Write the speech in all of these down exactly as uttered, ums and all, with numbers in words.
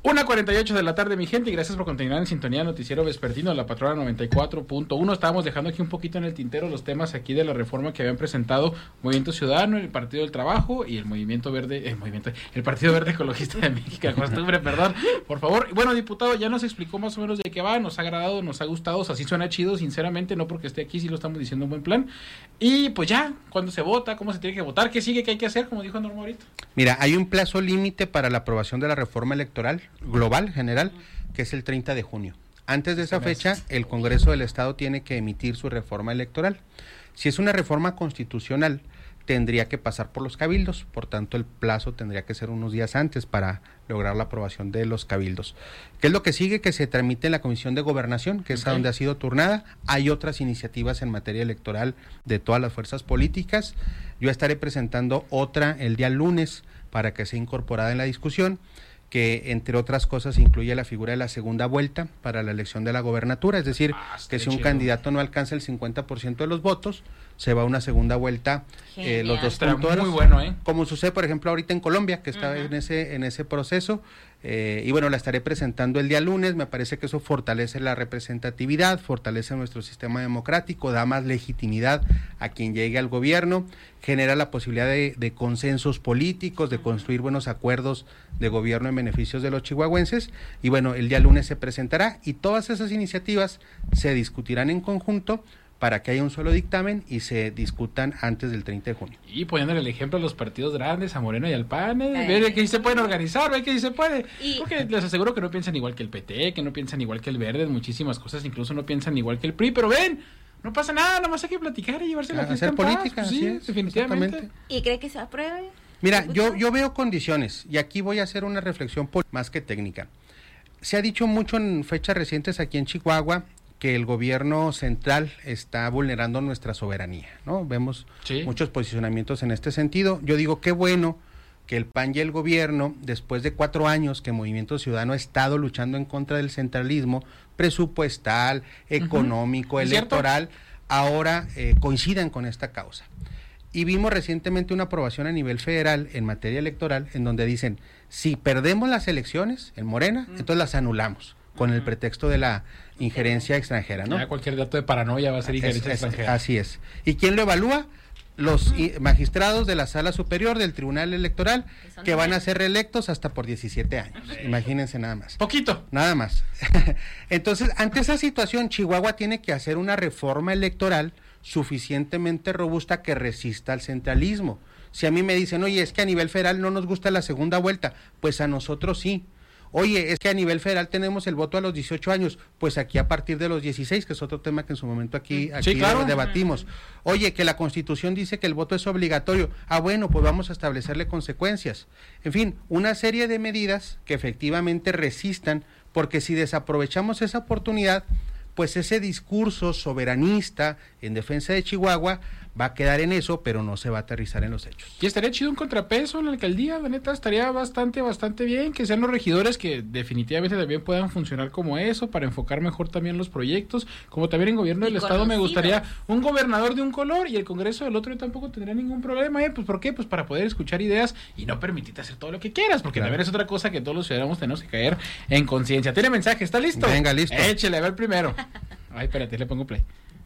una cuarenta y ocho de la tarde, mi gente, y gracias por continuar en sintonía Noticiero Vespertino de la Patrona noventa y cuatro punto uno. Estábamos dejando aquí un poquito en el tintero los temas aquí de la reforma que habían presentado Movimiento Ciudadano, el Partido del Trabajo y el Movimiento Verde, el movimiento, el Partido Verde Ecologista de México, costumbre, perdón, por favor. Bueno, diputado, ya nos explicó más o menos de qué va, nos ha agradado, nos ha gustado, o sea, sí suena chido, sinceramente, no porque esté aquí, sí lo estamos diciendo un buen plan. Y pues ya, ¿cuándo se vota? ¿Cómo se tiene que votar? ¿Qué sigue? ¿Qué hay que hacer? Como dijo Norma ahorita. Mira, hay un plazo límite para la aprobación de la reforma electoral global, general, que es el treinta de junio. Antes de esa fecha, el Congreso del Estado tiene que emitir su reforma electoral. Si es una reforma constitucional, tendría que pasar por los cabildos, por tanto el plazo tendría que ser unos días antes para lograr la aprobación de los cabildos. ¿Qué es lo que sigue? Que se tramite en la Comisión de Gobernación, que es okay. a donde ha sido turnada. Hay otras iniciativas en materia electoral de todas las fuerzas políticas. Yo estaré presentando otra el día lunes para que sea incorporada en la discusión, que entre otras cosas incluye la figura de la segunda vuelta para la elección de la gobernatura, es decir, ah, que si un chido. candidato no alcanza el cincuenta por ciento de los votos, se va a una segunda vuelta eh, los dos puntuados, muy bueno, ¿eh? como sucede por ejemplo ahorita en Colombia, que está uh-huh. en ese en ese proceso, eh, y bueno, la estaré presentando el día lunes. Me parece que eso fortalece la representatividad, fortalece nuestro sistema democrático, da más legitimidad a quien llegue al gobierno, genera la posibilidad de, de consensos políticos, de construir buenos acuerdos de gobierno en beneficios de los chihuahuenses, y bueno, el día lunes se presentará y todas esas iniciativas se discutirán en conjunto para que haya un solo dictamen y se discutan antes del treinta de junio. Y poniéndole el ejemplo a los partidos grandes, a Moreno y al P A N, eh, ve que sí se pueden organizar, ve que sí se puede. Y... porque les aseguro que no piensan igual que el P T, que no piensan igual que el Verde, muchísimas cosas, incluso no piensan igual que el P R I, pero ven, no pasa nada, nomás hay que platicar y llevarse la fiesta en paz. Política, pues sí, es, definitivamente. ¿Y cree que se apruebe? Mira, yo, yo veo condiciones, y aquí voy a hacer una reflexión más que técnica. Se ha dicho mucho en fechas recientes aquí en Chihuahua que el gobierno central está vulnerando nuestra soberanía, ¿no? Vemos sí. muchos posicionamientos en este sentido. Yo digo, qué bueno que el P A N y el gobierno, después de cuatro años que Movimiento Ciudadano ha estado luchando en contra del centralismo presupuestal, económico, uh-huh. electoral, ahora eh, coincidan con esta causa. Y vimos recientemente una aprobación a nivel federal en materia electoral, en donde dicen, si perdemos las elecciones en Morena, uh-huh. entonces las anulamos, con el pretexto de la injerencia extranjera, ¿no? Ya cualquier dato de paranoia va a ser injerencia es, es, extranjera. Así es. ¿Y quién lo evalúa? Los uh-huh. magistrados de la Sala Superior del Tribunal Electoral, que van a ser reelectos hasta por diecisiete años. Imagínense nada más. Poquito. Nada más. Entonces, ante esa situación, Chihuahua tiene que hacer una reforma electoral suficientemente robusta que resista al centralismo. Si a mí me dicen, oye, es que a nivel federal no nos gusta la segunda vuelta, pues a nosotros sí. Oye, es que a nivel federal tenemos el voto a los dieciocho años, pues aquí a partir de los dieciséis, que es otro tema que en su momento aquí, aquí sí, claro. debatimos. Oye, que la Constitución dice que el voto es obligatorio. Ah, bueno, pues vamos a establecerle consecuencias. En fin, una serie de medidas que efectivamente resistan, porque si desaprovechamos esa oportunidad, pues ese discurso soberanista en defensa de Chihuahua va a quedar en eso, pero no se va a aterrizar en los hechos. Y estaría chido un contrapeso en la alcaldía, la neta, estaría bastante, bastante bien, que sean los regidores que definitivamente también puedan funcionar como eso, para enfocar mejor también los proyectos, como también en gobierno del estado me gustaría un gobernador de un color y el Congreso del otro, yo tampoco tendría ningún problema, ¿eh? Pues ¿por qué? Pues para poder escuchar ideas y no permitirte hacer todo lo que quieras, porque claro. también es otra cosa que todos los ciudadanos tenemos que caer en conciencia. ¿Tiene mensaje? ¿Está listo? Venga, listo. Échale, a ver primero. Ay, espérate, le pongo play.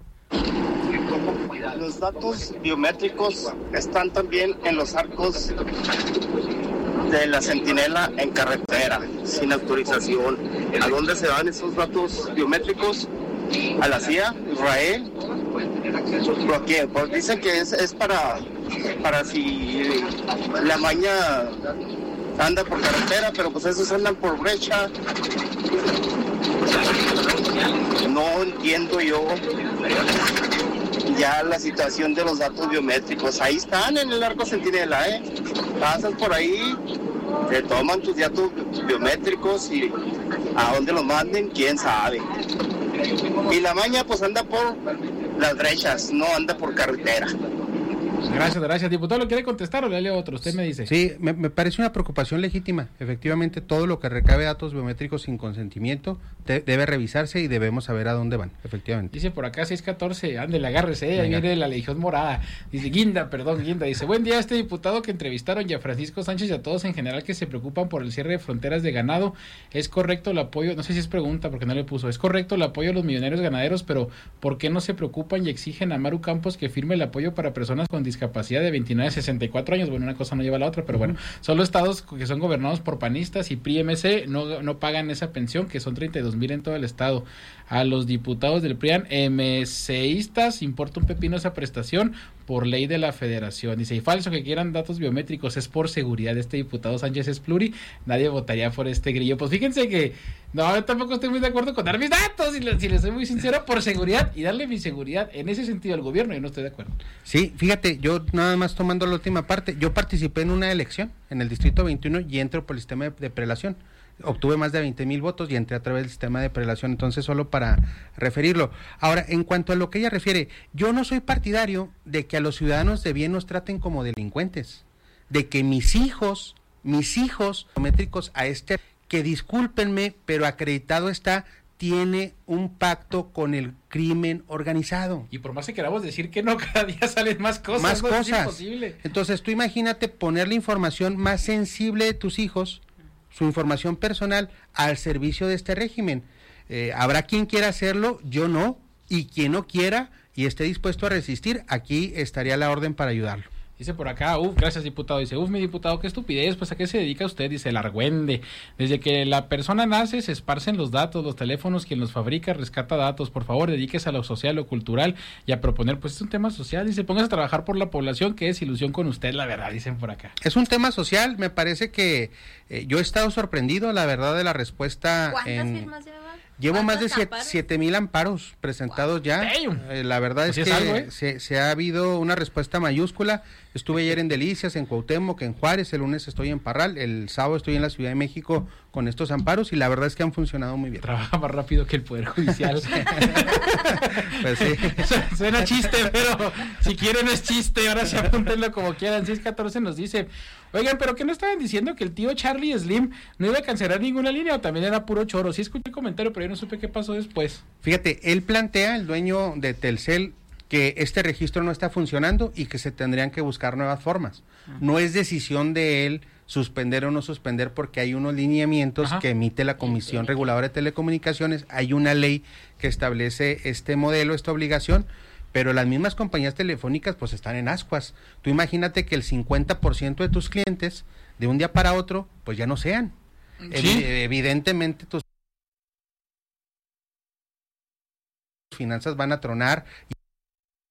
Los datos biométricos están también en los arcos de la Centinela en carretera, sin autorización. ¿A dónde se van esos datos biométricos? ¿A la C I A? ¿Israel? ¿Por qué? Pues dicen que es, es para, para si la maña anda por carretera, pero pues esos andan por brecha. No entiendo yo ya la situación de los datos biométricos. Ahí están en el arco Centinela, ¿eh? Pasas por ahí, te toman tus datos biométricos y a dónde los manden, quién sabe. Y la maña pues anda por las brechas, no anda por carretera. Gracias, gracias. Diputado, ¿lo quiere contestar o le leo otro? Usted me dice. Sí, me, me parece una preocupación legítima. Efectivamente, todo lo que recabe datos biométricos sin consentimiento te, debe revisarse y debemos saber a dónde van, efectivamente. Dice por acá seis catorce, ándele, agárrese, eh, ahí viene la Legión Morada. Dice Guinda, perdón, Guinda. Dice, buen día a este diputado que entrevistaron y a Francisco Sánchez y a todos en general que se preocupan por el cierre de fronteras de ganado. ¿Es correcto el apoyo? No sé si es pregunta porque no le puso. ¿Es correcto el apoyo a los millonarios ganaderos? Pero ¿por qué no se preocupan y exigen a Maru Campos que firme el apoyo para personas con discapacidad de veintinueve a sesenta y cuatro años? Bueno, una cosa no lleva a la otra, pero bueno, solo estados que son gobernados por panistas y P R I M C no, no pagan esa pensión, que son treinta y dos mil en todo el estado. A los diputados del PRIAN MCistas importa un pepino esa prestación por ley de la federación. Dice, y falso que quieran datos biométricos, es por seguridad. Este diputado Sánchez es pluri, nadie votaría por este grillo. Pues fíjense que no, yo tampoco estoy muy de acuerdo con dar mis datos, si les, si les soy muy sincero, por seguridad y darle mi seguridad. En ese sentido al gobierno yo no estoy de acuerdo. Sí, fíjate, yo nada más tomando la última parte, yo participé en una elección en el distrito veintiuno y entro por el sistema de, de prelación. Obtuve más de veinte mil votos y entré a través del sistema de prelación, entonces solo para referirlo. Ahora, en cuanto a lo que ella refiere, yo no soy partidario de que a los ciudadanos de bien nos traten como delincuentes, de que mis hijos, mis hijos biométricos a este, que discúlpenme, pero acreditado está, tiene un pacto con el crimen organizado. Y por más que queramos decir que no, cada día salen más cosas. Más no cosas. Es imposible. Entonces tú imagínate poner la información más sensible de tus hijos, su información personal, al servicio de este régimen. Eh, habrá quien quiera hacerlo, yo no, y quien no quiera y esté dispuesto a resistir, aquí estaría la orden para ayudarlo. Dice por acá, uf, gracias diputado, dice, uf, mi diputado, qué estupidez, pues a qué se dedica usted, dice el argüende. Desde que la persona nace se esparcen los datos, los teléfonos, quien los fabrica rescata datos, por favor dedíquese a lo social, lo cultural y a proponer, pues es un tema social, dice, póngase a trabajar por la población, que es ilusión con usted, la verdad, dicen por acá. Es un tema social, me parece que eh, yo he estado sorprendido, la verdad, de la respuesta. ¿Cuántas en... firmas lleva? Llevo más de siete mil amparos presentados wow. ya. Eh, la verdad es, es que algo, ¿eh? se, se ha habido una respuesta mayúscula. Estuve ayer en Delicias, en Cuauhtémoc, en Juárez, el lunes estoy en Parral, el sábado estoy en la Ciudad de México con estos amparos y la verdad es que han funcionado muy bien. Trabaja más rápido que el Poder Judicial. Pues sí. Suena chiste, pero si quieren es chiste, ahora sí apúntenlo como quieran. seis catorce nos dice, oigan, pero ¿qué no estaban diciendo que el tío Charlie Slim no iba a cancelar ninguna línea o también era puro choro? Sí escuché el comentario, pero yo no supe qué pasó después. Fíjate, él plantea, el dueño de Telcel, que este registro no está funcionando y que se tendrían que buscar nuevas formas. Uh-huh. No es decisión de él suspender o no suspender porque hay unos lineamientos uh-huh. que emite la Comisión Reguladora de Telecomunicaciones, hay una ley que establece este modelo, esta obligación, pero las mismas compañías telefónicas pues están en ascuas. Tú imagínate que el cincuenta por ciento de tus clientes de un día para otro pues ya no sean. ¿Sí? Ev- evidentemente tus finanzas van a tronar.